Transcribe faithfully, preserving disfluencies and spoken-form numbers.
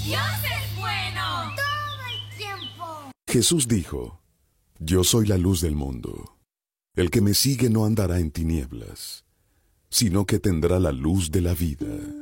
¡Dios es bueno! ¡Todo el tiempo! Jesús dijo: Yo soy la luz del mundo. El que me sigue no andará en tinieblas, sino que tendrá la luz de la vida.